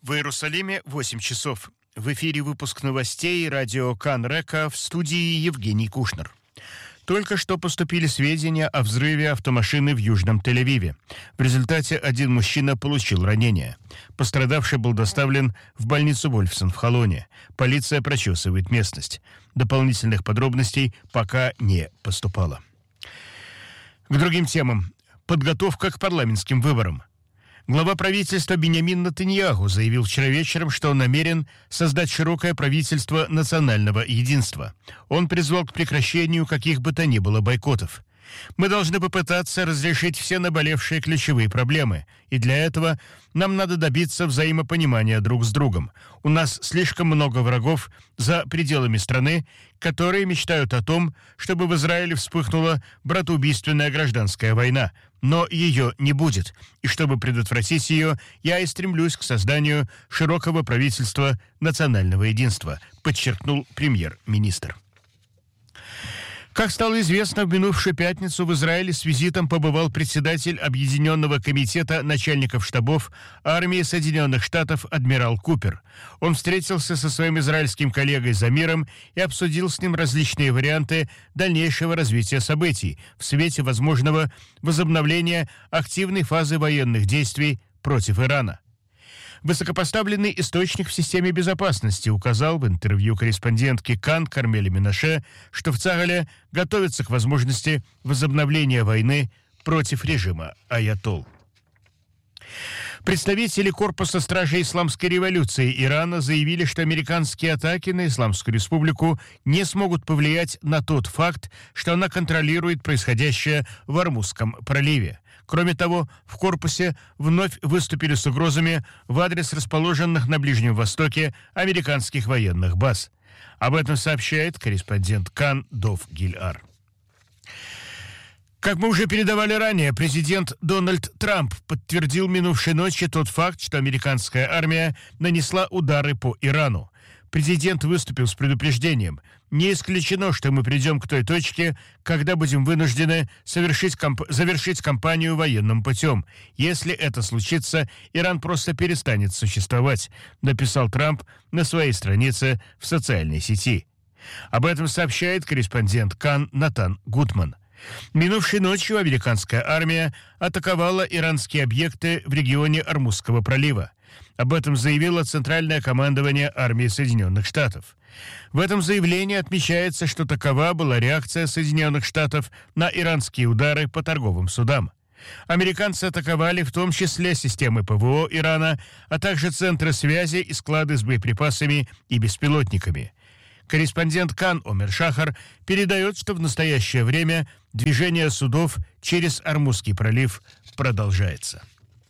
В Иерусалиме 8 часов. В эфире выпуск новостей радио Кан-Река, в студии Евгений Кушнер. Только что поступили сведения о взрыве автомашины в Южном Тель-Авиве. В результате один мужчина получил ранение. Пострадавший был доставлен в больницу Вольфсон в Холоне. Полиция прочесывает местность. Дополнительных подробностей пока не поступало. К другим темам. Подготовка к парламентским выборам. Глава правительства Биньямин Нетаньяху заявил вчера вечером, что он намерен создать широкое правительство национального единства. Он призвал к прекращению каких бы то ни было бойкотов. «Мы должны попытаться разрешить все наболевшие ключевые проблемы, и для этого нам надо добиться взаимопонимания друг с другом. У нас слишком много врагов за пределами страны, которые мечтают о том, чтобы в Израиле вспыхнула братоубийственная гражданская война, но ее не будет, и чтобы предотвратить ее, я и стремлюсь к созданию широкого правительства национального единства», подчеркнул премьер-министр. Как стало известно, в минувшую пятницу в Израиле с визитом побывал председатель Объединенного комитета начальников штабов армии Соединенных Штатов адмирал Купер. Он встретился со своим израильским коллегой Замиром и обсудил с ним различные варианты дальнейшего развития событий в свете возможного возобновления активной фазы военных действий против Ирана. Высокопоставленный источник в системе безопасности указал в интервью корреспондентке Кан Кармели Менаше, что в Цахале готовится к возможности возобновления войны против режима аятолл. Представители Корпуса стражей Исламской революции Ирана заявили, что американские атаки на Исламскую республику не смогут повлиять на тот факт, что она контролирует происходящее в Ормузском проливе. Кроме того, в корпусе вновь выступили с угрозами в адрес расположенных на Ближнем Востоке американских военных баз. Об этом сообщает корреспондент Кан Дов Гильар. Как мы уже передавали ранее, президент Дональд Трамп подтвердил минувшей ночью тот факт, что американская армия нанесла удары по Ирану. Президент выступил с предупреждением. Не исключено, что мы придем к той точке, когда будем вынуждены завершить кампанию военным путем. Если это случится, Иран просто перестанет существовать, написал Трамп на своей странице в социальной сети. Об этом сообщает корреспондент Кан Натан Гутман. Минувшей ночью американская армия атаковала иранские объекты в регионе Ормузского пролива. Об этом заявило Центральное командование армии Соединенных Штатов. В этом заявлении отмечается, что такова была реакция Соединенных Штатов на иранские удары по торговым судам. Американцы атаковали в том числе системы ПВО Ирана, а также центры связи и склады с боеприпасами и беспилотниками. Корреспондент Кан Омер Шахар передает, что в настоящее время движение судов через Ормузский пролив продолжается.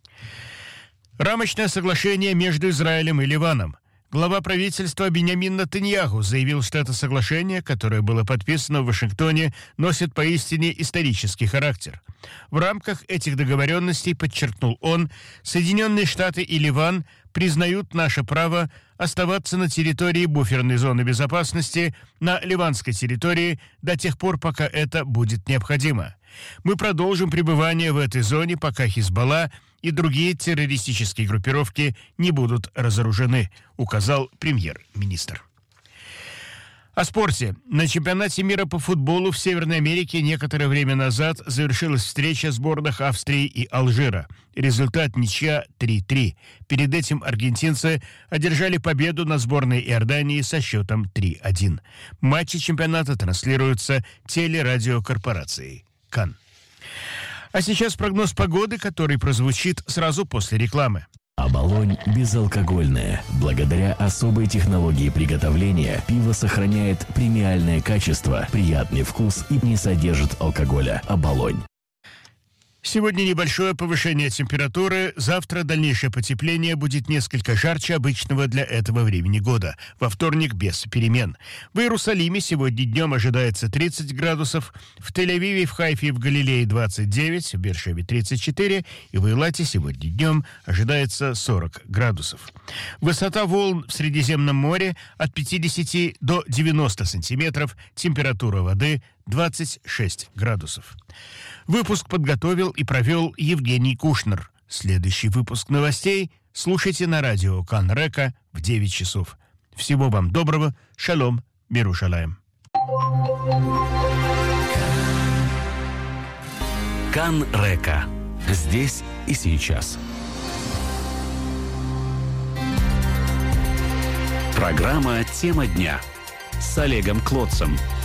Рамочное соглашение между Израилем и Ливаном. Глава правительства Биньямин Нетаньяху заявил, что это соглашение, которое было подписано в Вашингтоне, носит поистине исторический характер. В рамках этих договоренностей, подчеркнул он, Соединенные Штаты и Ливан признают наше право оставаться на территории буферной зоны безопасности на ливанской территории до тех пор, пока это будет необходимо. Мы продолжим пребывание в этой зоне, пока Хизбалла и другие террористические группировки не будут разоружены, указал премьер-министр. О спорте. На чемпионате мира по футболу в Северной Америке некоторое время назад завершилась встреча сборных Австрии и Алжира. Результат ничья 3-3. Перед этим аргентинцы одержали победу над сборной Иордании со счетом 3-1. Матчи чемпионата транслируются телерадиокорпорацией Кан. А сейчас прогноз погоды, который прозвучит сразу после рекламы. Оболонь безалкогольное. Благодаря особой технологии приготовления пиво сохраняет премиальное качество, приятный вкус и не содержит алкоголя. Оболонь. Сегодня небольшое повышение температуры, завтра дальнейшее потепление будет несколько жарче обычного для этого времени года. Во вторник без перемен. В Иерусалиме сегодня днем ожидается 30 градусов, в Тель-Авиве, в Хайфе и в Галилее 29, в Бершеве 34 и в Эйлате сегодня днем ожидается 40 градусов. Высота волн в Средиземном море от 50 до 90 сантиметров, температура воды 26 градусов. Выпуск подготовил и провел Евгений Кушнер. Следующий выпуск новостей слушайте на радио Кан Река в 9 часов. Всего вам доброго. Шалом. Мирушалаем. Кан Река. Здесь и сейчас. Программа «Тема дня» с Олегом Клотцем.